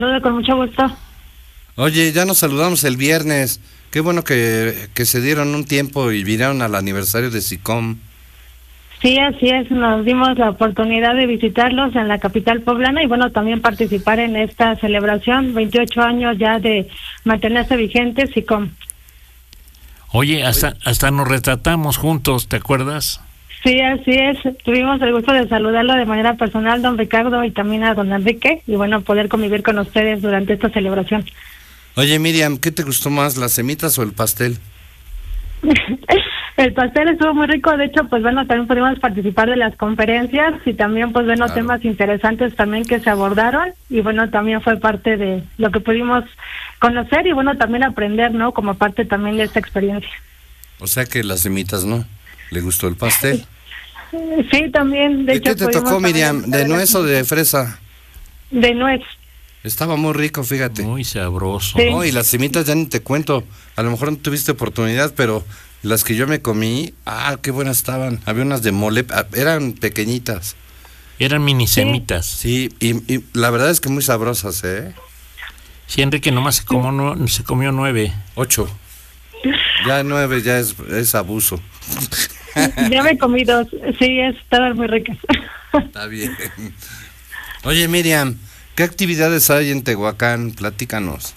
Saludo con mucho gusto. Oye, ya nos saludamos el viernes. Qué bueno que se dieron un tiempo y vinieron al aniversario de SICOM. Sí, así es, nos dimos la oportunidad de visitarlos en la capital poblana y bueno, también participar en esta celebración, 28 años ya de mantenerse vigente SICOM. Oye, hasta nos retratamos juntos, ¿te acuerdas? Sí, así es, tuvimos el gusto de saludarlo de manera personal, don Ricardo, y también a don Enrique, y bueno, poder convivir con ustedes durante esta celebración. Oye, Miriam, ¿qué te gustó más, las semitas o el pastel? El pastel estuvo muy rico, de hecho, pues bueno, también pudimos participar de las conferencias y también, pues bueno, Claro. temas interesantes también que se abordaron y bueno, también fue parte de lo que pudimos conocer y bueno, también aprender, ¿no? Como parte también de esta experiencia. O sea que las semitas no. ¿Le gustó el pastel? Sí, también, de ¿Y hecho. qué te pudimos tocó, también Miriam? disfrutar ¿De las nuez o de conferencias. fresa? De nuez. Estaba muy rico, fíjate. Muy sabroso. Sí. No, y las semitas ya ni te cuento. A lo mejor no tuviste oportunidad, pero las que yo me comí, qué buenas estaban. Había unas de mole, eran pequeñitas. Eran mini semitas. Sí, y la verdad es que muy sabrosas, ¿eh? Sí, Enrique nomás se comió 9. 8. Ya 9 ya es abuso. Ya me comí dos, sí, estaban muy ricas. Está bien. Oye, Miriam, ¿qué actividades hay en Tehuacán? Platícanos.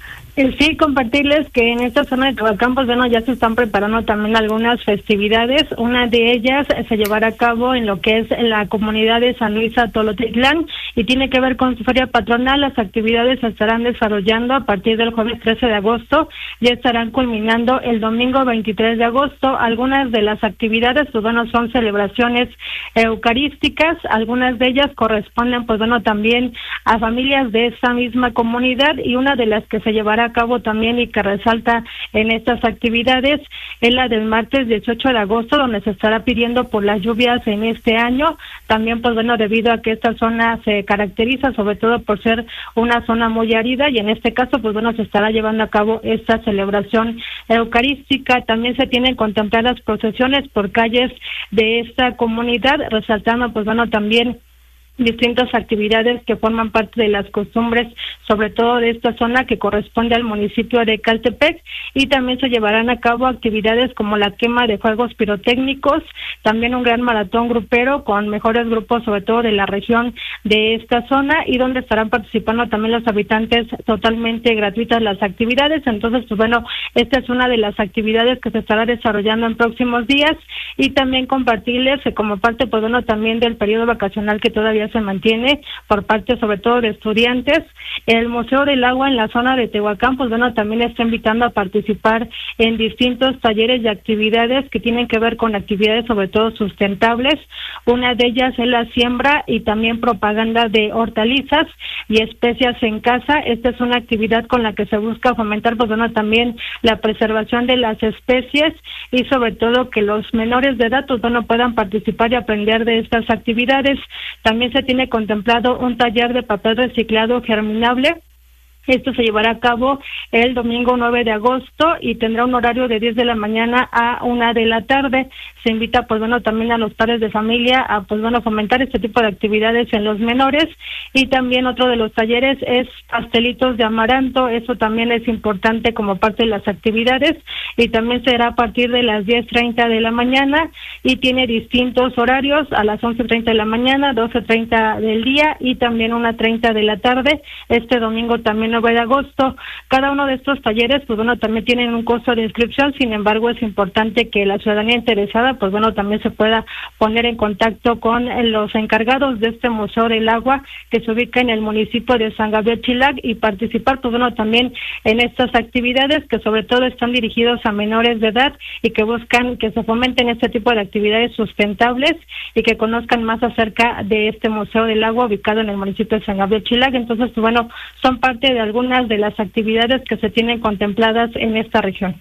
Sí, compartirles que en esta zona de Tehuacán, pues bueno, ya se están preparando también algunas festividades. Una de ellas se llevará a cabo en lo que es la comunidad de San Luis Atolotitlán y tiene que ver con su feria patronal. Las actividades se estarán desarrollando a partir del jueves 13 de agosto y estarán culminando el domingo 23 de agosto. Algunas de las actividades, pues bueno, son celebraciones eucarísticas. Algunas de ellas corresponden, pues bueno, también a familias de esa misma comunidad y una de las que se llevará a cabo también y que resalta en estas actividades es la del martes 18 de agosto, donde se estará pidiendo por las lluvias en este año. También, pues bueno, debido a que esta zona se caracteriza sobre todo por ser una zona muy árida y en este caso, pues bueno, se estará llevando a cabo esta celebración eucarística. También se tienen contempladas procesiones por calles de esta comunidad, resaltando, pues bueno, también distintas actividades que forman parte de las costumbres, sobre todo de esta zona que corresponde al municipio de Caltepec, y también se llevarán a cabo actividades como la quema de juegos pirotécnicos, también un gran maratón grupero con mejores grupos, sobre todo de la región de esta zona, y donde estarán participando también los habitantes totalmente gratuitas las actividades. Entonces, pues bueno, esta es una de las actividades que se estará desarrollando en próximos días, y también compartirles que como parte, pues bueno, también del periodo vacacional que todavía se mantiene por parte sobre todo de estudiantes, el Museo del Agua en la zona de Tehuacán, pues bueno, también está invitando a participar en distintos talleres y actividades que tienen que ver con actividades sobre todo sustentables. Una de ellas es la siembra y también propaganda de hortalizas y especias en casa. Esta es una actividad con la que se busca fomentar, pues bueno, también la preservación de las especies y sobre todo que los menores de edad, pues bueno, puedan participar y aprender de estas actividades. También se tiene contemplado un taller de papel reciclado germinable. Esto se llevará a cabo el domingo 9 de agosto y tendrá un horario de 10 de la mañana a 1 de la tarde. Se invita, pues bueno, también a los padres de familia a, pues bueno, fomentar este tipo de actividades en los menores. Y también otro de los talleres es pastelitos de amaranto. Eso también es importante como parte de las actividades y también será a partir de las 10:30 de la mañana y tiene distintos horarios a las 11:30 de la mañana, 12:30 del día y también 1:30 de la tarde. Este domingo también 9 de agosto. Cada uno de estos talleres, pues bueno, también tienen un costo de inscripción, sin embargo, es importante que la ciudadanía interesada, pues bueno, también se pueda poner en contacto con los encargados de este Museo del Agua, que se ubica en el municipio de San Gabriel Chilac, y participar, pues bueno, también en estas actividades que sobre todo están dirigidos a menores de edad y que buscan que se fomenten este tipo de actividades sustentables y que conozcan más acerca de este Museo del Agua ubicado en el municipio de San Gabriel Chilac. Entonces, pues bueno, son parte de algunas de las actividades que se tienen contempladas en esta región.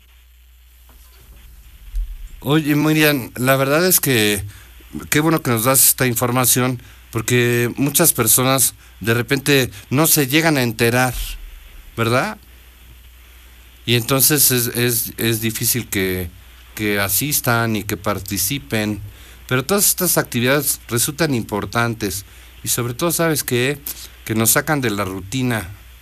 Oye, Miriam, la verdad es que qué bueno que nos das esta información, porque muchas personas de repente no se llegan a enterar, ¿verdad? Y entonces es difícil que asistan y que participen, pero todas estas actividades resultan importantes y sobre todo, ¿sabes qué? Que nos sacan de la rutina.